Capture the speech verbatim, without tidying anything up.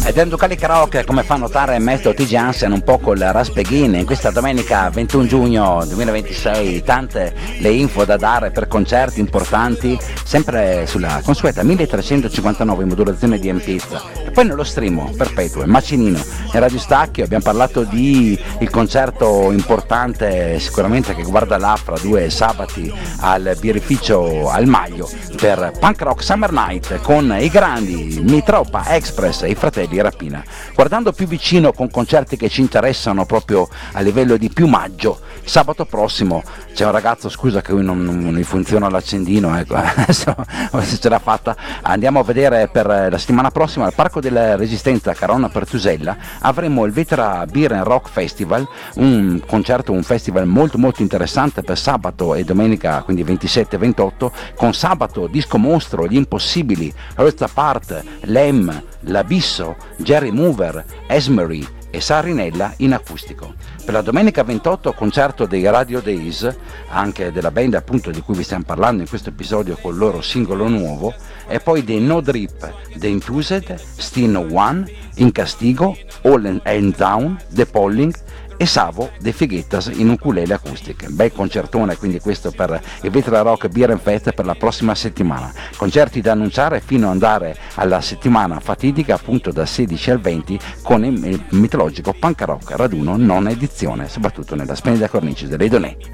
Ed Endo Cali Karaoke, come fa notare Maestro T J Hansen, un po' col Raspeghin. In questa domenica ventuno giugno duemilaventisei tante le info da dare per concerti importanti, sempre sulla consueta milletrecentocinquantanove in modulazione di M-Pizza, e poi nello stream perpetuo e macinino in Radio Stacchio. Abbiamo parlato di il concerto importante sicuramente che guarda là fra due sabati al birrificio al Maglio per Punk Rock Summer Night con i grandi Mitropa Express e i fratelli Rapina. Guardando più vicino con concerti che ci interessano proprio a livello di più maggio, sabato prossimo c'è un ragazzo, scusa che non, non, non funziona l'accendino, ecco, adesso se ce l'ha fatta, andiamo a vedere per la settimana prossima al Parco della Resistenza Caronna Pertusella. Avremo il Vetra Beer and Rock Festival, un concerto, un festival molto molto interessante per sabato e domenica, quindi ventisette e ventotto, con sabato Disco Mostro, Gli Impossibili, Earth Apart, Lem, L'Abisso, Jerry Mover, Esmery e Sarinella in acustico. Per la domenica ventotto concerto dei Radio Days, anche della band appunto di cui vi stiamo parlando in questo episodio con il loro singolo nuovo, e poi dei No Drip, The Enthused, Still No One, In Castigo, All and Down, The Polling e Savo De Fighettas in ukulele acustic. Bel concertone quindi questo per il Vetra Rock Beer and Fest per la prossima settimana. Concerti da annunciare fino ad andare alla settimana fatidica appunto da sedici al venti con il mitologico Punk Rock raduno nona edizione, soprattutto nella splendida cornice delle Idonee.